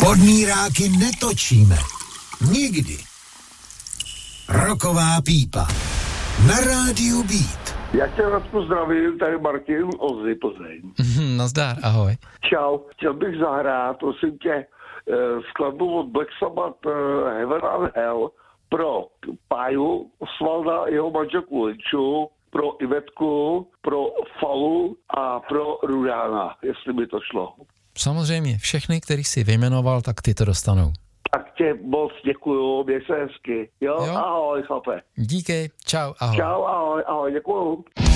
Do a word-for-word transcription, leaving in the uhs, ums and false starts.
Odmíráky netočíme. Nikdy. Roková pípa. Na rádiu Beat. Já tě Radku zdravím, tady Martin Ozy Plzeň. Nazdar, ahoj. Čau, chtěl bych zahrát, prosím tě, skladbu od Black Sabbath Heaven and Hell pro Páju Osvalda, jeho manželku Linču, pro Ivetku, pro Falu a pro Rudána, jestli by to šlo. Samozřejmě, všechny, který si vyjmenoval, tak ty to dostanou. Tak tě moc děkuju, měj se hezky. Jo, Jo? Ahoj, chlape. Díky, čau, ahoj. Čau, ahoj, ahoj, děkuju.